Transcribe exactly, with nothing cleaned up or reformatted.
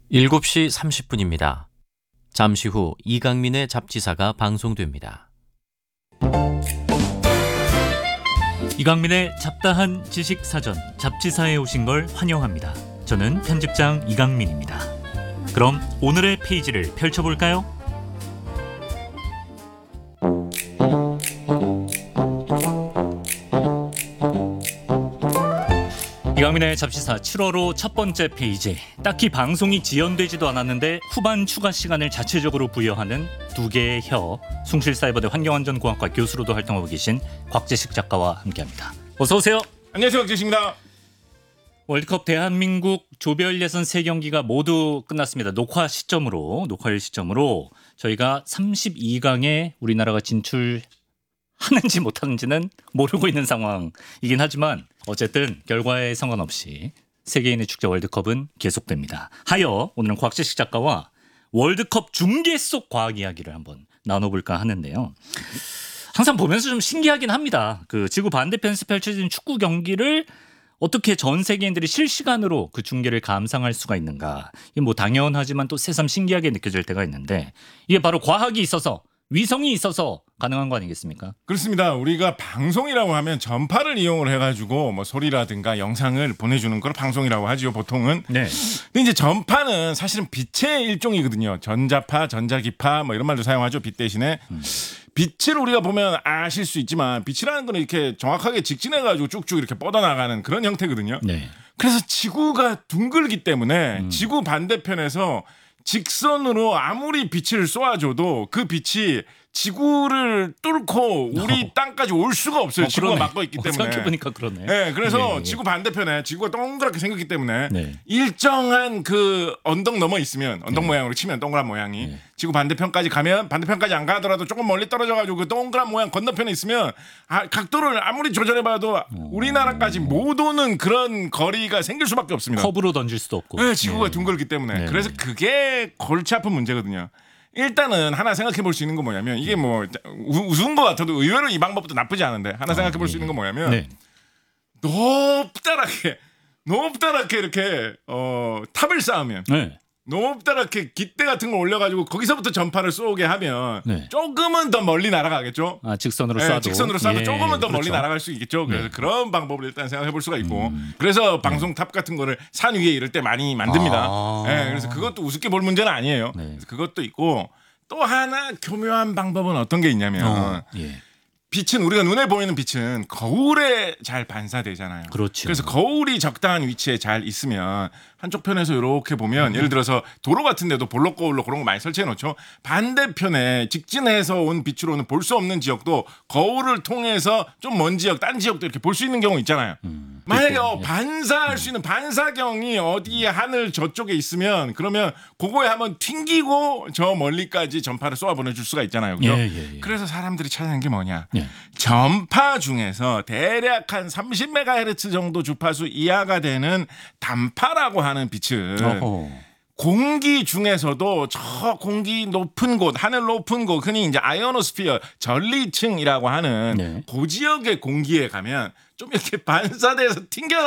일곱 시 삼십 분입니다. 잠시 후 이강민의 잡지사가 방송됩니다. 이강민의 잡다한 지식사전 잡지사에 오신 걸 환영합니다. 저는 편집장 이강민입니다. 그럼 오늘의 페이지를 펼쳐볼까요? 이강민의 잡지사 칠월호 첫 번째 페이지. 딱히 방송이 지연되지도 않았는데 후반 추가 시간을 자체적으로 부여하는 두 개의 혀. 숭실사이버대 환경안전공학과 교수로도 활동하고 계신 곽재식 작가와 함께합니다. 어서 오세요. 안녕하세요, 곽재식입니다. 월드컵 대한민국 조별 예선 세 경기가 모두 끝났습니다. 녹화 시점으로 녹화일 시점으로 저희가 삼십이 강에 우리나라가 진출 하는지 못하는지는 모르고 있는 상황이긴 하지만 어쨌든 결과에 상관없이 세계인의 축제 월드컵은 계속됩니다. 하여 오늘은 곽재식 작가와 월드컵 중계 속 과학 이야기를 한번 나눠볼까 하는데요. 항상 보면서 좀 신기하긴 합니다. 그 지구 반대편에서 펼쳐진 축구 경기를 어떻게 전 세계인들이 실시간으로 그 중계를 감상할 수가 있는가. 이게 뭐 당연하지만 또 새삼 신기하게 느껴질 때가 있는데 이게 바로 과학이 있어서 위성이 있어서 가능한 거 아니겠습니까? 그렇습니다. 우리가 방송이라고 하면 전파를 이용을 해가지고 뭐 소리라든가 영상을 보내주는 걸 방송이라고 하죠, 보통은. 네. 근데 이제 전파는 사실은 빛의 일종이거든요. 전자파, 전자기파 뭐 이런 말도 사용하죠, 빛 대신에. 음. 빛을 우리가 보면 아실 수 있지만 빛이라는 건 이렇게 정확하게 직진해가지고 쭉쭉 이렇게 뻗어나가는 그런 형태거든요. 네. 그래서 지구가 둥글기 때문에 음. 지구 반대편에서 직선으로 아무리 빛을 쏘아줘도 그 빛이 지구를 뚫고 우리 어. 땅까지 올 수가 없어요. 어, 지구가 막고 있기 때문에. 생각해보니까 그러네. 네, 그래서 네, 지구 반대편에 지구가 동그랗게 생겼기 때문에 네. 일정한 그 언덕 넘어 있으면 언덕 네. 모양으로 치면 동그란 모양이 네. 지구 반대편까지 가면 반대편까지 안 가더라도 조금 멀리 떨어져가지고 그 동그란 모양 건너편에 있으면 아, 각도를 아무리 조절해봐도 어. 우리나라까지 못 오는 그런 거리가 생길 수밖에 없습니다. 컵으로 던질 수도 없고. 네, 지구가 네. 둥글기 때문에. 네. 그래서 그게 골치 아픈 문제거든요. 일단은 하나 생각해 볼 수 있는 건 뭐냐면 이게 뭐 우스운 것 같아도 의외로 이 방법도 나쁘지 않은데 하나 생각해 볼 수 있는 건 뭐냐면 네. 높다랗게 높다랗게 이렇게 어, 탑을 쌓으면 네. 높다랗게 깃대 같은 걸 올려가지고 거기서부터 전파를 쏘게 하면 네. 조금은 더 멀리 날아가겠죠. 아, 직선으로 네, 쏴도. 직선으로 쏴도 예, 조금은 더 그렇죠. 멀리 날아갈 수 있겠죠. 그래서 네. 그런 방법을 일단 생각해 볼 수가 있고 음. 그래서 방송탑 같은 거를 산 위에 이럴 때 많이 만듭니다. 아. 네, 그래서 그것도 우습게 볼 문제는 아니에요. 네. 그래서 그것도 있고 또 하나 교묘한 방법은 어떤 게 있냐면 어, 예. 빛은 우리가 눈에 보이는 빛은 거울에 잘 반사되잖아요. 그렇죠. 그래서 거울이 적당한 위치에 잘 있으면 한쪽 편에서 이렇게 보면 음. 예를 들어서 도로 같은 데도 볼록 거울로 그런 거 많이 설치해 놓죠. 반대편에 직진해서 온 빛으로는 볼 수 없는 지역도 거울을 통해서 좀 먼 지역, 딴 지역도 이렇게 볼 수 있는 경우 있잖아요. 음. 만약에 어, 반사할 수 있는 반사경이 어디 하늘 저쪽에 있으면 그러면 그거에 한번 튕기고 저 멀리까지 전파를 쏘아 보내줄 수가 있잖아요. 그죠? 예, 예, 예. 그래서 사람들이 찾아낸 게 뭐냐. 예. 전파 중에서 대략 한 삼십 메가헤르츠 정도 주파수 이하가 되는 단파라고 하는 빛은 어허. 공기 중에서도 저 공기 높은 곳, 하늘 높은 곳, 흔히 이제 아이오노스피어 전리층이라고 하는 네. 그 지역의 공기에 가면 좀 이렇게 반사돼서 튕겨